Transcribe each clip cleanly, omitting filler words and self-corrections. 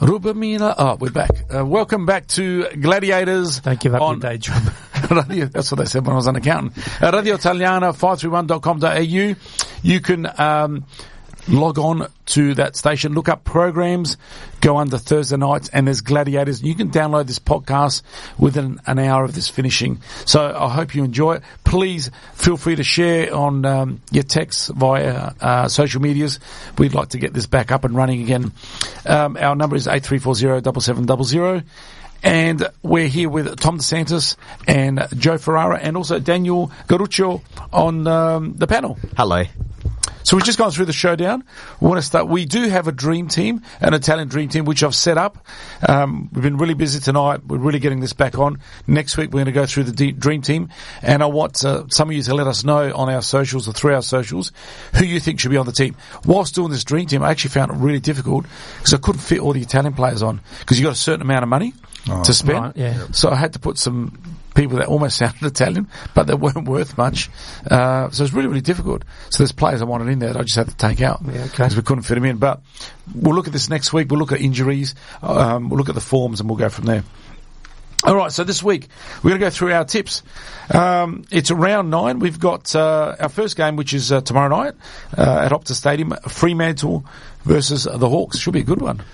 Rubamina. Oh, we're back. Welcome back to Gladiators. Don't give up your day job. Radio, that's what they said when I was an accountant. Radio Italiana, 531.com.au. You can log on to that station, look up programs, go under Thursday nights, and there's Gladiators. You can download this podcast within an hour of this finishing. So I hope you enjoy it. Please feel free to share on your texts via social medias. We'd like to get this back up and running again. Our number is 8340-7700. And we're here with Tom DeSantis and Joe Ferrara and also Daniel Garuccio on the panel. Hello. So we've just gone through the showdown. We want to start. We do have a dream team, an Italian dream team, which I've set up. We've been really busy tonight. We're really getting this back on. Next week, we're going to go through the dream team. And I want some of you to let us know on our socials or through our socials who you think should be on the team. Whilst doing this dream team, I actually found it really difficult because I couldn't fit all the Italian players on because you got a certain amount of money to spend. Right, yeah. So I had to put some people that almost sounded Italian, but they weren't worth much. So it's really, really difficult. So there's players I wanted in there that I just had to take out because we couldn't fit them in. But we'll look at this next week. We'll look at injuries. We'll look at the forms and we'll go from there. All right, so this week we're going to go through our tips. It's round 9. We've got our first game, which is tomorrow night at Optus Stadium, Fremantle versus the Hawks. Should be a good one.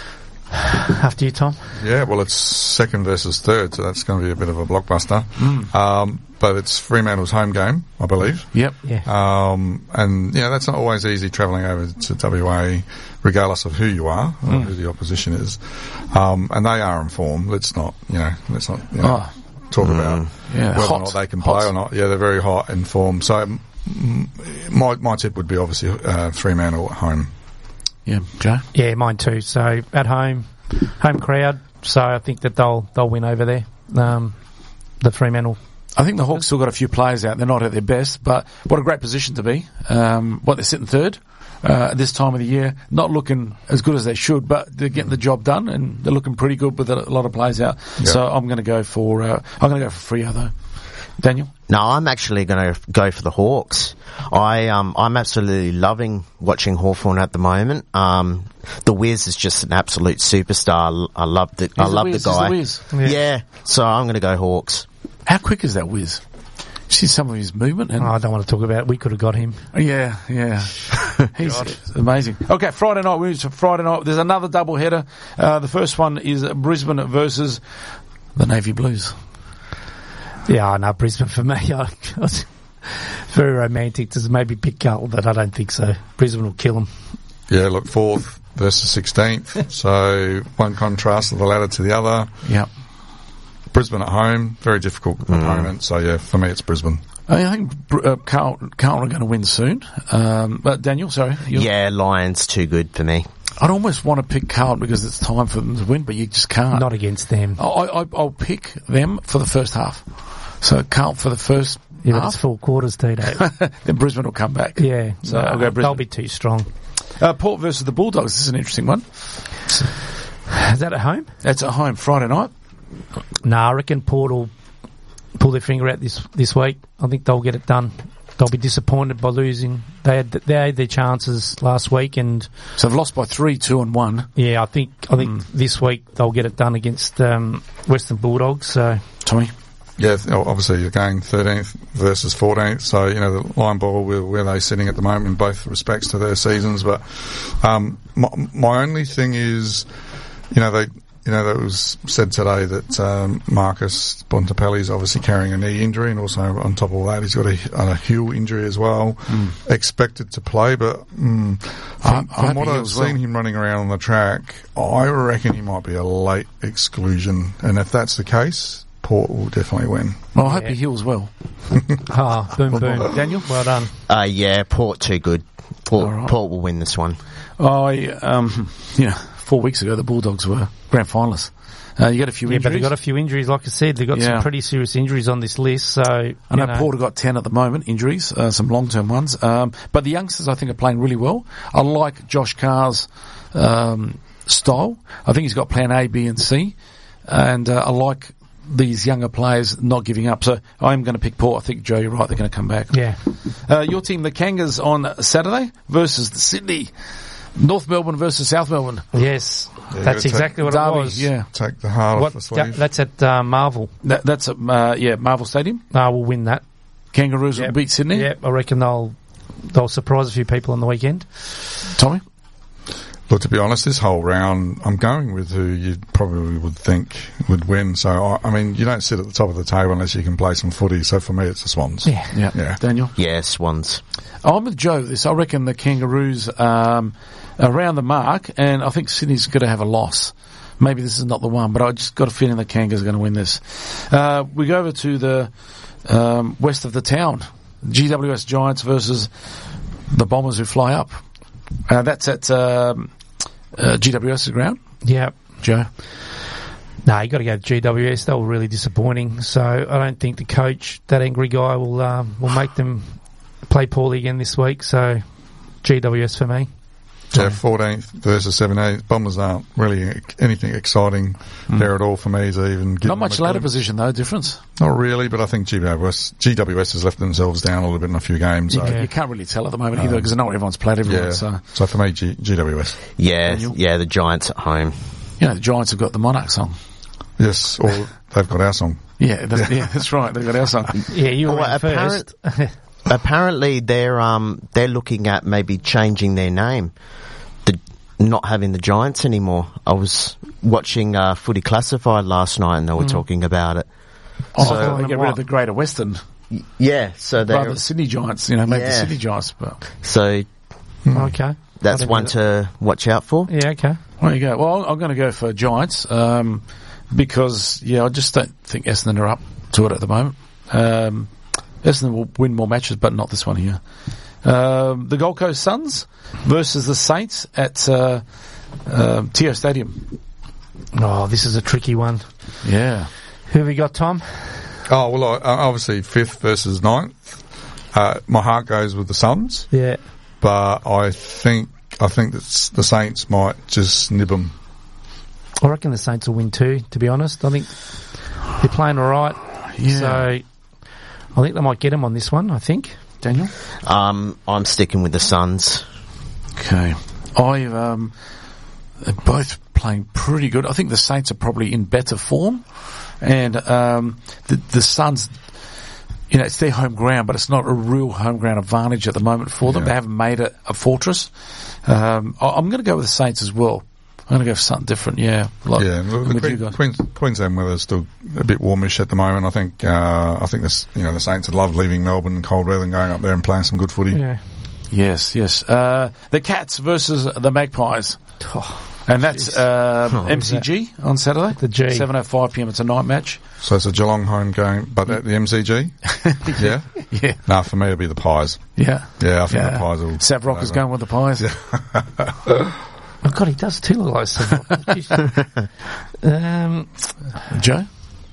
After you, Tom. Yeah, well, it's second versus third, so that's going to be a bit of a blockbuster. But it's Fremantle's home game, I believe. Yep. Yeah. And that's not always easy travelling over to WA, regardless of who you are or who the opposition is. And they are in form. Let's not talk about whether or not they can play or not. Yeah, they're very hot in form. So my tip would be obviously Fremantle at home. Yeah, Joe? Yeah, mine too. So at home crowd. So I think that they'll win over there. The Fremantle. I think the Hawks still got a few players out. They're not at their best, but what a great position to be. They're sitting third at this time of the year. Not looking as good as they should, but they're getting the job done and they're looking pretty good with a lot of players out. Yep. So I'm going to go for Freo though. Daniel? No, I'm actually going to go for the Hawks. I'm absolutely loving watching Hawthorn at the moment. The Wiz is just an absolute superstar. I love the guy. Wiz. Yeah, so I'm going to go Hawks. How quick is that Wiz? See some of his movement. And I don't want to talk about it. We could have got him. Yeah. He's amazing. Okay, Friday night. We move to Friday night. There's another double header. The first one is Brisbane versus the Navy Blues. Yeah, no, Brisbane for me. I was very romantic to maybe pick Carlton, but I don't think so. Brisbane will kill them. Yeah, look, 4th versus 16th. So one contrast of the ladder to the other. Yeah. Brisbane at home, very difficult opponent. So yeah, for me it's Brisbane. I think Carlton are going to win soon. But Daniel, sorry. Yeah, Lions too good for me. I'd almost want to pick Carlton because it's time for them to win, but you just can't. Not against them. I'll pick them for the first half. So Carlton for the first half. But it's 4 quarters, Tito. Then Brisbane will come back. Yeah. So I'll go Brisbane. They'll be too strong. Port versus the Bulldogs. This is an interesting one. Is that at home? That's at home, Friday night. I reckon Port will pull their finger out this week. I think they'll get it done. They'll be disappointed by losing. They had their chances last week, and so they've lost by 3, 2, and 1. Yeah, I think this week they'll get it done against Western Bulldogs. So, Tommy. Yeah, obviously you're going 13th versus 14th, so the line ball where they're sitting at the moment in both respects to their seasons. But my only thing is, that was said today that Marcus Bontempelli is obviously carrying a knee injury, and also on top of all that, he's got a heel injury as well. Expected to play, but from what I've seen him running around on the track, I reckon he might be a late exclusion. And if that's the case, Port will definitely win. Well, I hope he heals well. Boom. Daniel, well done. Yeah, Port too good. Port will win this one. 4 weeks ago the Bulldogs were grand finalists. You got a few injuries. But they got a few injuries, like I said. They got some pretty serious injuries on this list. So I know Port have got 10 at the moment, injuries, some long-term ones. But the youngsters, I think, are playing really well. I like Josh Carr's style. I think he's got plan A, B, and C. And I like these younger players not giving up. So I'm going to pick Port. I think, Joe, you're right. They're going to come back. Yeah. Your team, the Kangas, on Saturday versus the Sydney North Melbourne versus South Melbourne. Yes, Yeah, that's you gotta exactly what Derby, it was. yeah. Take the heart off the sleeve. That's at Marvel. That's at, Marvel Stadium. We'll win that. Kangaroos will Yep. beat Sydney. Yeah, I reckon they'll surprise a few people on the weekend. Tommy? Look, to be honest, this whole round, I'm going with who you probably would think would win. So, I mean, you don't sit at the top of the table unless you can play some footy. So for me, it's the Swans. Yeah. Yeah. Daniel? Yeah, Swans. I'm with Joe. I reckon the Kangaroos around the mark, and I think Sydney's going to have a loss. Maybe this is not the one, but I just got a feeling the Kangas are going to win this. We go over to the west of the town. GWS Giants versus the Bombers who fly up. That's at GWS ground. Yeah. Joe? No, you got to go to GWS. They were really disappointing. So I don't think the coach, that angry guy, will make them play poorly again this week. So GWS for me. Yeah, 14th versus 17th. Bombers aren't really anything exciting there at all for me to even give Not them much a ladder clue. position, though, difference. Not really, but I think GWS has left themselves down a little bit in a few games. So, Yeah. You can't really tell at the moment either because not everyone's played everyone. yeah. So, So for me, GWS. Yeah, Daniel? yeah, the Giants at home. the Giants have got the Monarch song. Yes, or they've got our song. Yeah, that's right. They've got our song. Yeah, you were Well, in first. Apparently, they're looking at maybe changing their name, not having the Giants anymore. I was watching Footy Classified last night, and they were talking about it. Oh, So- I thought they get rid of the Greater Western. Yeah, so Rather they the Sydney Giants, make the Yeah. Sydney Giants. But so Okay. that's one to watch out for. Yeah, okay. there you go. Well, I'm going to go for Giants because, I just don't think Essendon are up to it at the moment. Essendon will win more matches, but not this one here. The Gold Coast Suns versus the Saints at TO Stadium. Oh, this is a tricky one. Yeah. Who have we got, Tom? Oh, well, obviously 5th versus 9th. My heart goes with the Suns, Yeah. but I think that the Saints might just nib them. I reckon the Saints will win too, to be honest. I think they're playing all right. Yeah. So I think they might get them on this one, I think. Daniel? I'm sticking with the Suns. Okay. They're both playing pretty good. I think the Saints are probably in better form. And the Suns, it's their home ground, but it's not a real home ground advantage at the moment for them. Yeah. They haven't made it a fortress. I'm going to go with the Saints as well. I'm going to go for something different, yeah. The with you guys. Queensland weather's still a bit warmish at the moment. I think the Saints would love leaving Melbourne in cold weather and going up there and playing some good footy. Yeah. Yes. The Cats versus the Magpies. And that's MCG on Saturday. The G. 7:05 p.m. It's a night match. So it's a Geelong home game, but at the MCG? Yeah? Yeah. Nah, for me it'll be the Pies. Yeah. Yeah, I think the Pies will... Sav Rock is going with the Pies. Oh, God, he does too look like someone. Joe?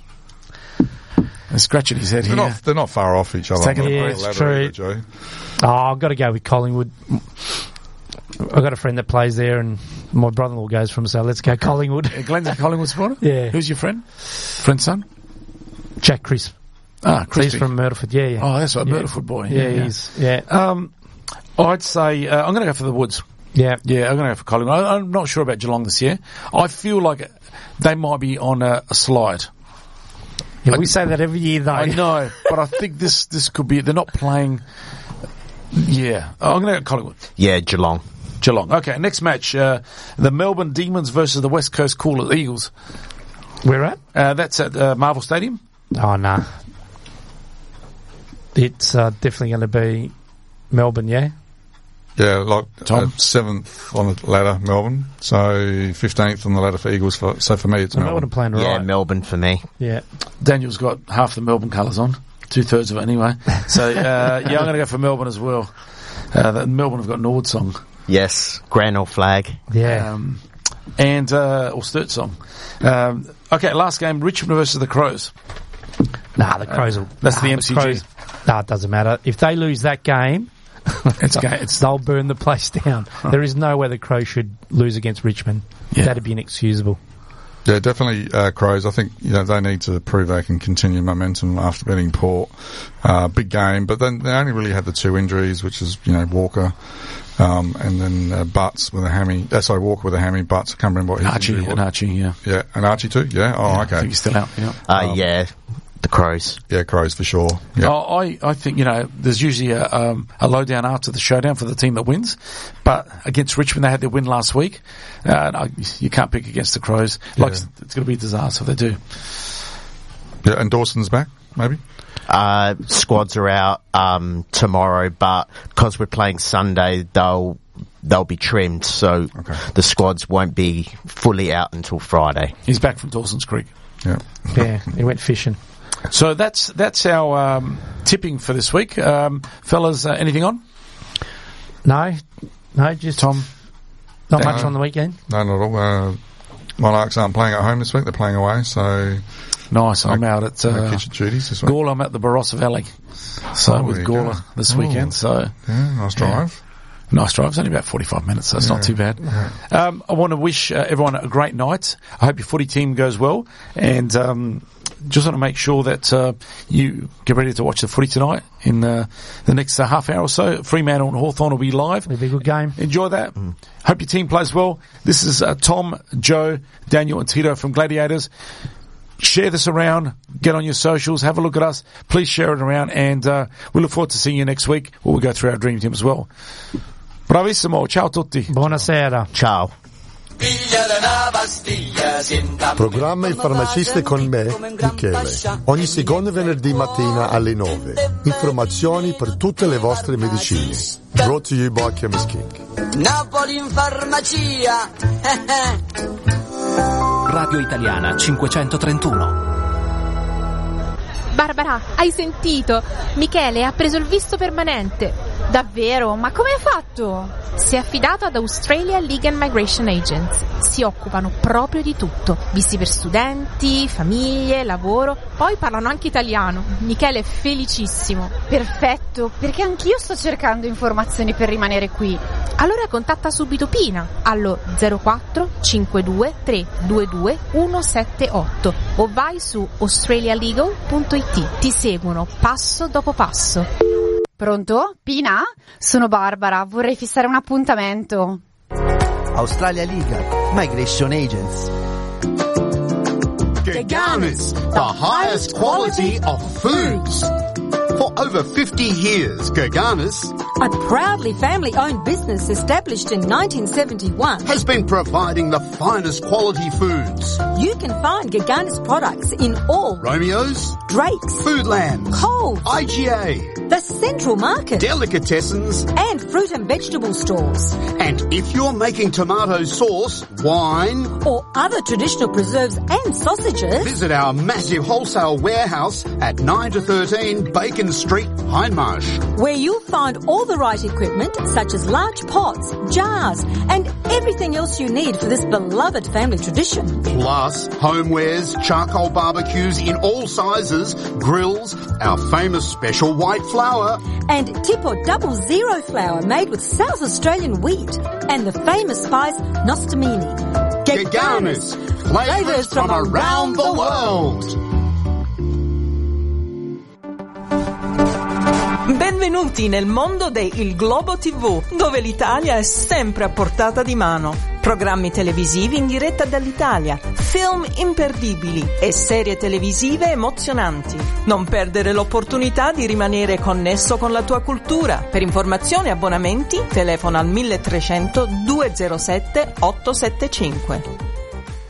He's scratching his head here. They're not far off each other. Taking on the a breath. ladder It's true. either, Joe. Oh, I've got to go with Collingwood. I've got a friend that plays there, and my brother-in-law goes from, so let's go Collingwood. Glenn's a Collingwood supporter? Yeah. Who's your friend? Friend's son? Jack Crisp. Crispy. He's from Murderford, yeah. Oh, that's right, Yeah. Murderford boy. Yeah, he is. Yeah. I'd say I'm going to go for the Woods. Yeah. Yeah, I'm going to go for Collingwood. I'm not sure about Geelong this year. I feel like they might be on a slide. Yeah, we say that every year, though. I know, but I think this could be. They're not playing. Yeah, I'm going to go Collingwood. Yeah, Geelong. Geelong. Okay, next match: the Melbourne Demons versus the West Coast Coolers Eagles. Where at? That's at Marvel Stadium. Oh, no. It's definitely going to be Melbourne, yeah? Yeah, like Tom? 7th on the ladder, Melbourne. So 15th on the ladder for Eagles. So for me, it's Well, Melbourne are Melbourne. playing all Yeah, right. Melbourne for me. Yeah. Daniel's got half the Melbourne colours on, 2/3 of it anyway. So I'm going to go for Melbourne as well. Melbourne have got Nord song. Yes, Grand Old Flag. Yeah. Or Sturt song. Okay, last game: Richmond versus the Crows. Nah, the Crows will... That's the MCG. Nah, it doesn't matter. If they lose that game, they'll burn the place down. There is no way the Crows should lose against Richmond. Yeah. That'd be inexcusable. Yeah, definitely Crows. I think they need to prove they can continue momentum after beating Port. Big game, but then they only really had the 2 injuries, which is Walker and then Butts with a hammy. Walker with a hammy. Butts, I can't remember what his injury was. Archie, yeah. Yeah, and Archie too. Yeah. Oh, okay. I think he's still out. Yeah. Yeah. The Crows. Yeah, Crows for sure. Yeah. I think, there's usually a lowdown after the showdown for the team that wins. But against Richmond, they had their win last week. You can't pick against the Crows. Yeah. It's going to be a disaster if they do. Yeah, and Dawson's back, maybe? Squads are out tomorrow, but because we're playing Sunday, they'll be trimmed, so the squads won't be fully out until Friday. He's back from Dawson's Creek. Yeah. Yeah, he went fishing. So that's our tipping for this week. Fellas, anything on? No, just Tom. Not much on the weekend. No, not at all. Monarchs aren't playing at home this week; they're playing away. So nice. I'm out at kitchen duties this week. Gawler. I'm at the Barossa Valley, so with Gawler this weekend. So nice drive. Yeah. Nice drive. It's only about 45 minutes, so it's not too bad. I want to wish everyone a great night. I hope your footy team goes well, and just want to make sure that you get ready to watch the footy tonight in the next half hour or so. Fremantle and Hawthorn will be live. It'll be a good game. Enjoy that. Hope your team plays well. This is Tom, Joe, Daniel and Tito from Gladiators. Share this around, get on your socials, have a look at us. Please share it around, and we look forward to seeing you next week where we'll go through our dream team as well. Bravissimo, ciao a tutti. Buonasera. Ciao. Programma Il Farmacista con me, Michele. Ogni secondo venerdì mattina alle 9. Informazioni per tutte le vostre medicine. Brought to you by Chemist King. Napoli in farmacia. Radio Italiana 531. Barbara, hai sentito? Michele ha preso il visto permanente. Davvero? Ma come ha fatto? Si è affidato ad Australia Legal Migration Agents. Si occupano proprio di tutto. Visti per studenti, famiglie, lavoro. Poi parlano anche italiano. Michele è felicissimo. Perfetto, perché anch'io sto cercando informazioni per rimanere qui. Allora contatta subito Pina allo 04 52 322 178 o vai su australialegal.it. Ti seguono passo dopo passo. Pronto? Pina? Sono Barbara, vorrei fissare un appuntamento. Australia Legal Migration Agents. Gaganis, the highest quality of foods. For over 50 years, Gaganis, a proudly family-owned business established in 1971, has been providing the finest quality foods. You can find Gaganis products in all Romeo's, Drake's, Foodland, Coles, IGA, the Central Market, Delicatessens, and fruit and vegetable stores. And if you're making tomato sauce, wine, or other traditional preserves and sausages, visit our massive wholesale warehouse at 9 to 13 Bacon Street, Hindmarsh, where you'll find all the right equipment such as large pots, jars, and everything else you need for this beloved family tradition. Plus homewares, charcoal barbecues in all sizes, grills, our famous special white flour, and Tipo 00 flour made with South Australian wheat, and the famous spice Nostamini. Gaganis, flavors from around the world. Benvenuti nel mondo di Il Globo TV, dove l'Italia è sempre a portata di mano. Programmi televisivi in diretta dall'Italia, film imperdibili e serie televisive emozionanti. Non perdere l'opportunità di rimanere connesso con la tua cultura. Per informazioni e abbonamenti, telefona al 1300 207 875.